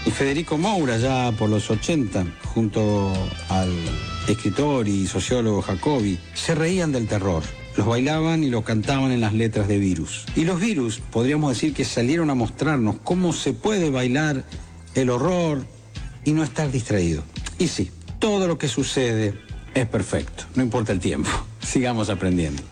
Y Federico Moura, ya por los 80, junto al escritor y sociólogo Jacobi, se reían del terror. Los bailaban y lo cantaban en las letras de Virus. Y los Virus, podríamos decir que salieron a mostrarnos cómo se puede bailar el horror y no estar distraído. Y sí, todo lo que sucede es perfecto, no importa el tiempo. Sigamos aprendiendo.